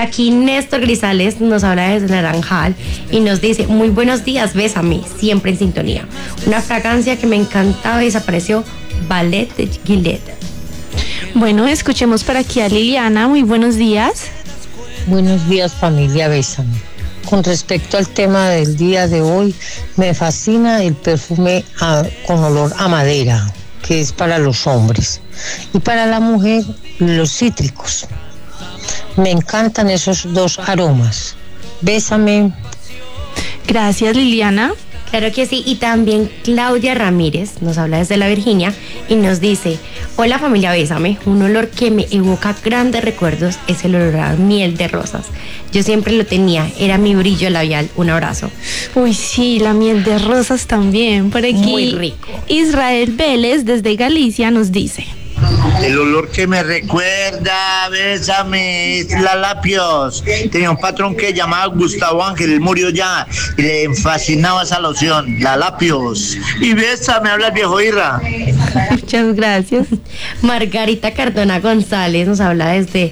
aquí Néstor Grisales nos habla desde Naranjal y nos dice: muy buenos días, bésame, siempre en sintonía. Una fragancia que me encantaba y desapareció, Ballet de Gillette. Bueno, escuchemos para aquí a Liliana. Muy buenos días. Buenos días, familia Bésame. Con respecto al tema del día de hoy, me fascina el perfume con olor a madera, que es para los hombres, y para la mujer los cítricos. Me encantan esos dos aromas. Bésame. Gracias, Liliana. Claro que sí, y también Claudia Ramírez nos habla desde la Virginia y nos dice: hola familia Bésame, un olor que me evoca grandes recuerdos es el olor a miel de rosas. Yo siempre lo tenía, era mi brillo labial. Un abrazo. Uy, sí, la miel de rosas también. Por aquí, muy rico. Israel Vélez desde Galicia nos dice: el olor que me recuerda, bésame, es la Lapios. Tenía un patrón que llamaba Gustavo Ángel, él murió ya, y le fascinaba esa loción, la Lapios. Y bésame, habla el viejo Irra. Muchas gracias. Margarita Cardona González nos habla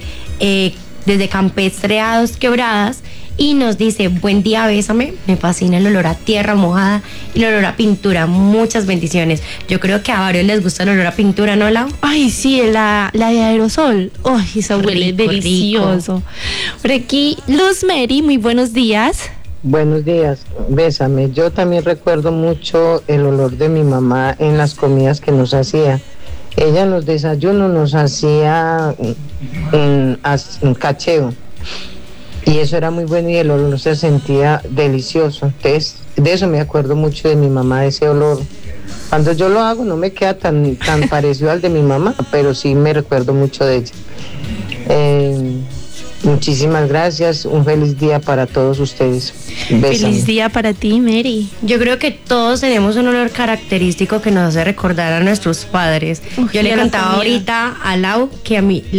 desde Campestre a Dos Quebradas y nos dice: buen día, bésame, me fascina el olor a tierra mojada y el olor a pintura, muchas bendiciones. Yo creo que a varios les gusta el olor a pintura, ¿no, Lau? Ay, sí, la de aerosol. Ay, eso huele rico, delicioso. Rico. Por aquí, Luz Mary, muy buenos días. Buenos días, bésame. Yo también recuerdo mucho el olor de mi mamá en las comidas que nos hacía. Ella en los desayunos nos hacía en cacheo. Y eso era muy bueno y el olor se sentía delicioso. Entonces, de eso me acuerdo mucho de mi mamá, de ese olor. Cuando yo lo hago no me queda tan parecido al de mi mamá, pero sí me recuerdo mucho de ella. Muchísimas gracias, un feliz día para todos ustedes. Bésame. Feliz día para ti, Mary. Yo creo que todos tenemos un olor característico que nos hace recordar a nuestros padres. Yo le contaba ahorita a Lau que a mí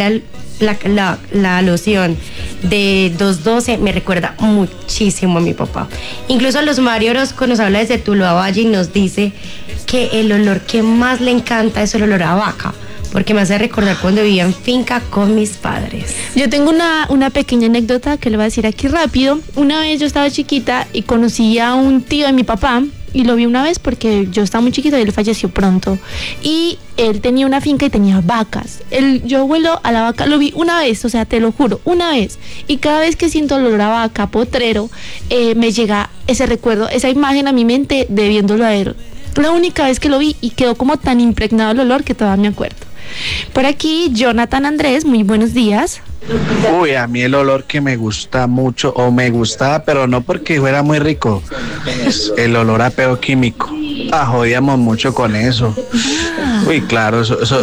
la loción de 212 me recuerda muchísimo a mi papá. Incluso los Mario Orozco nos habla desde Tuluá Valle y nos dice que el olor que más le encanta es el olor a vaca, porque me hace recordar cuando vivía en finca con mis padres. Yo tengo una pequeña anécdota que le voy a decir aquí rápido. Una vez yo estaba chiquita y conocí a un tío de mi papá y lo vi una vez porque yo estaba muy chiquita y él falleció pronto. Y él tenía una finca y tenía vacas. Yo huelo a la vaca, lo vi una vez, o sea, te lo juro, una vez. Y cada vez que siento el olor a vaca, potrero, me llega ese recuerdo, esa imagen a mi mente de viéndolo a él. La única vez que lo vi y quedó como tan impregnado el olor que todavía me acuerdo. Por aquí, Jonathan Andrés, muy buenos días. Uy, a mí el olor que me gusta mucho, o me gustaba, pero no porque fuera muy rico, es el olor a peo químico. Jodíamos mucho con eso. Uy, claro,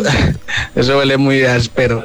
eso huele muy áspero.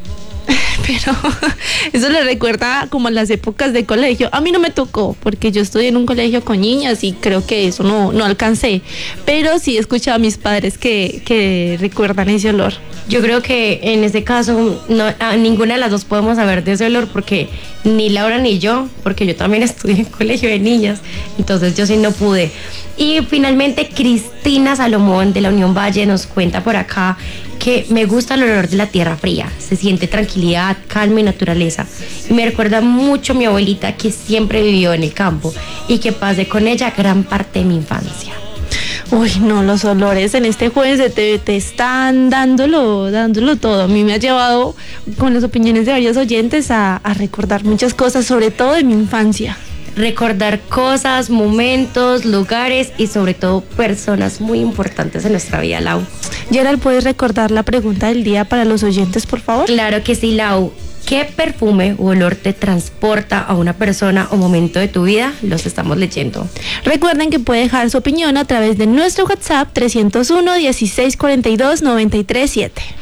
Pero eso le recuerda como a las épocas de colegio. A mí no me tocó, porque yo estudié en un colegio con niñas y creo que eso no alcancé. Pero sí he escuchado a mis padres que recuerdan ese olor. Yo creo que en este caso ninguna de las dos podemos hablar de ese olor, porque ni Laura ni yo, porque yo también estudié en colegio de niñas, entonces yo sí no pude. Y finalmente Cristina Salomón de la Unión Valle nos cuenta por acá que me gusta el olor de la tierra fría, se siente tranquilidad, calma y naturaleza. Y me recuerda mucho a mi abuelita, que siempre vivió en el campo y que pasé con ella gran parte de mi infancia. Uy, no, los olores en este jueves de TVT están dándolo todo. A mí me ha llevado, con las opiniones de varios oyentes, a recordar muchas cosas, sobre todo de mi infancia. Recordar cosas, momentos, lugares y sobre todo personas muy importantes en nuestra vida, Lau. Gerald, ¿puedes recordar la pregunta del día para los oyentes, por favor? Claro que sí, Lau. ¿Qué perfume o olor te transporta a una persona o momento de tu vida? Los estamos leyendo. Recuerden que puede dejar su opinión a través de nuestro WhatsApp 301 1642 937.